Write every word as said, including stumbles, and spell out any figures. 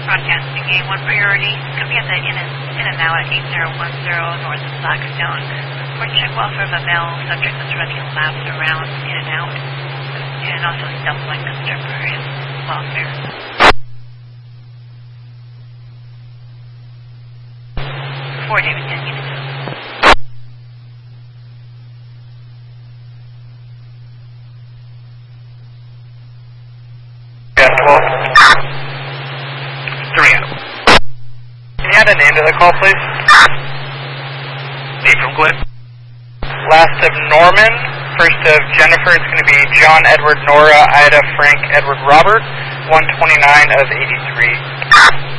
Broadcasting A one priority. Could be at the in and, in and out at eight zero one zero north of Blackstone. Report check welfare of a male subject that's running laps around in and out. And also stumbling the stripper in welfare. Four David ten units. Yeah, twelve. Three. Can you add a name to the call, please? Name from Glenn. Last of Norman. First of Jennifer. It's going to be John Edward Nora Ida Frank Edward Robert. one twenty-nine of eighty-three.